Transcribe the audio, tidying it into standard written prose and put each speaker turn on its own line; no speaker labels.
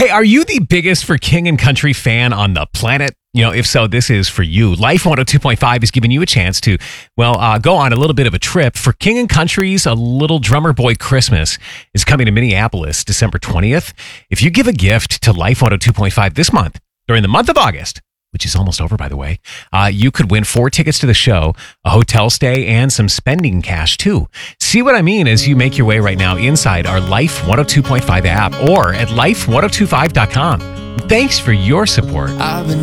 Hey, are you the biggest for King and Country fan on the planet? If so, this is for you. Life 102.5 is giving you a chance to, go on a little bit of a trip. For King and Country's A Little Drummer Boy Christmas is coming to Minneapolis December 20th. If you give a gift to Life 102.5 this month, during the month of August, which is almost over, by the way, you could win 4 tickets to the show, a hotel stay, and some spending cash, too. See what I mean as you make your way right now inside our Life 102.5 app or at life1025.com. Thanks for your support.
I've been